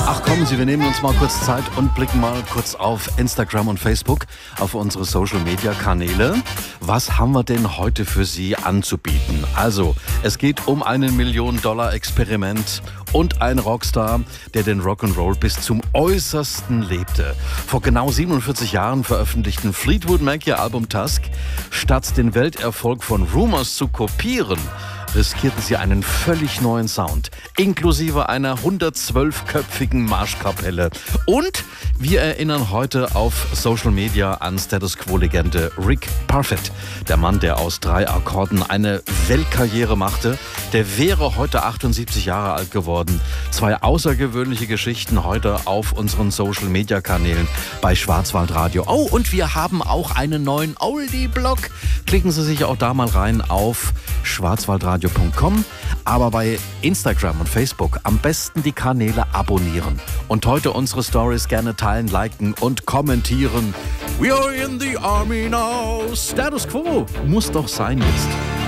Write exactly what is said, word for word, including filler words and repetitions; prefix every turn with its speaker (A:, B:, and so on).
A: Ach kommen Sie, wir nehmen uns mal kurz Zeit und blicken mal kurz auf Instagram und Facebook, auf unsere Social-Media-Kanäle. Was haben wir denn heute für Sie anzubieten? Also, es geht um einen Million-Dollar-Experiment und ein Rockstar, der den Rock'n'Roll bis zum Äußersten lebte. Vor genau siebenundvierzig Jahren veröffentlichten Fleetwood Mac ihr Album Tusk. Statt den Welterfolg von Rumours zu kopieren, riskierten sie einen völlig neuen Sound, inklusive einer hundertzwölfköpfigen Marschkapelle. Und wir erinnern heute auf Social Media an Status Quo-Legende Rick Parfitt. Der Mann, der aus drei Akkorden eine Weltkarriere machte, der wäre heute achtundsiebzig Jahre alt geworden. Zwei außergewöhnliche Geschichten heute auf unseren Social Media Kanälen bei Schwarzwaldradio. Oh, und wir haben auch einen neuen Oldie-Blog. Klicken Sie sich auch da mal rein auf schwarzwaldradio punkt com, aber bei Instagram und Facebook am besten die Kanäle abonnieren und heute unsere Stories gerne teilen, liken und kommentieren. We are in the army now. Status Quo muss doch sein jetzt.